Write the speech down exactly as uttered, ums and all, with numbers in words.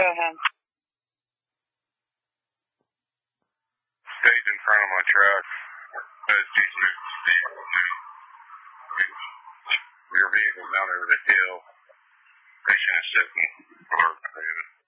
Go ahead. Stayed in front of my truck. As Jesus, your vehicle down over the hill. Patient is sitting or